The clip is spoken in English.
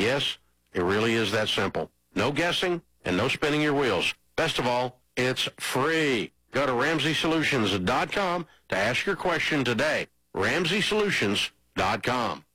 yes, it really is that simple. No guessing and no spinning your wheels. Best of all, it's free. Go to RamseySolutions.com to ask your question today. RamseySolutions.com.